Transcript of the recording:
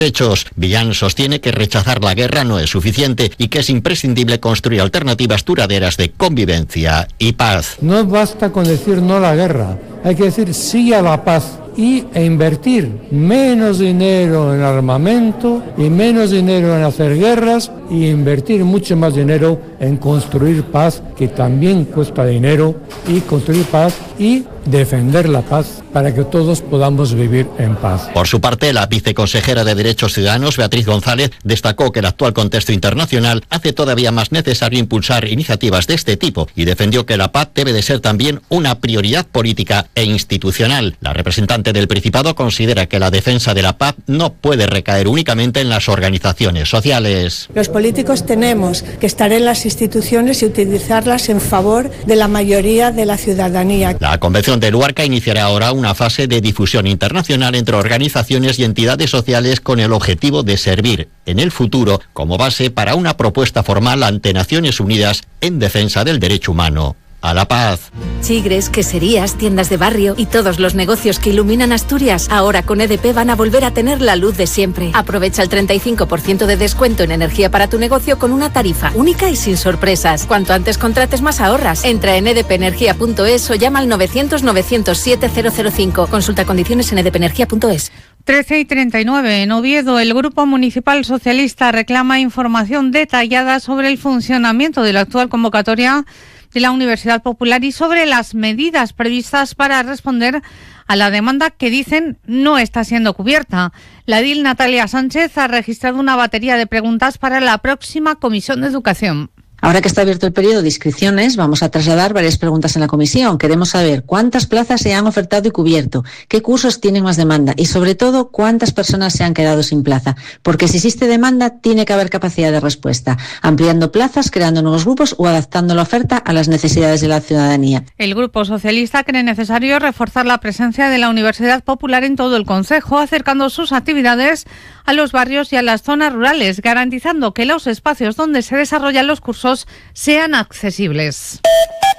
derechos. Villán sostiene que rechazar la guerra no es suficiente y que es imprescindible construir alternativas duraderas de convivencia y paz. No basta con decir no a la guerra, hay que decir sí a la paz e invertir menos dinero en armamento y menos dinero en hacer guerras y invertir mucho más dinero en construir paz, que también cuesta dinero, y construir paz y defender la paz para que todos podamos vivir en paz. Por su parte, la viceconsejera de Derechos Ciudadanos, Beatriz González, destacó que el actual contexto internacional hace todavía más necesario impulsar iniciativas de este tipo y defendió que la paz debe de ser también una prioridad política e institucional. La representante del Principado considera que la defensa de la paz no puede recaer únicamente en las organizaciones sociales. Los políticos tenemos que estar en las instituciones y utilizarlas en favor de la mayoría de la ciudadanía. La Convención de Luarca iniciará ahora una fase de difusión internacional entre organizaciones y entidades sociales con el objetivo de servir en el futuro como base para una propuesta formal ante Naciones Unidas en defensa del derecho humano a la paz. Chigres, queserías, tiendas de barrio y todos los negocios que iluminan Asturias ahora con EDP van a volver a tener la luz de siempre. Aprovecha el 35% de descuento en energía para tu negocio con una tarifa única y sin sorpresas. Cuanto antes contrates, más ahorras. Entra en edpenergia.es o llama al 900-907-005. Consulta condiciones en edpenergia.es. 13:39. En Oviedo, el Grupo Municipal Socialista reclama información detallada sobre el funcionamiento de la actual convocatoria de la Universidad Popular y sobre las medidas previstas para responder a la demanda que dicen no está siendo cubierta. La edil Natalia Sánchez ha registrado una batería de preguntas para la próxima Comisión de Educación. Ahora que está abierto el periodo de inscripciones, vamos a trasladar varias preguntas en la comisión. Queremos saber cuántas plazas se han ofertado y cubierto, qué cursos tienen más demanda y, sobre todo, cuántas personas se han quedado sin plaza. Porque si existe demanda, tiene que haber capacidad de respuesta, ampliando plazas, creando nuevos grupos o adaptando la oferta a las necesidades de la ciudadanía. El Grupo Socialista cree necesario reforzar la presencia de la Universidad Popular en todo el concejo, acercando sus actividades a los barrios y a las zonas rurales, garantizando que los espacios donde se desarrollan los cursos sean accesibles.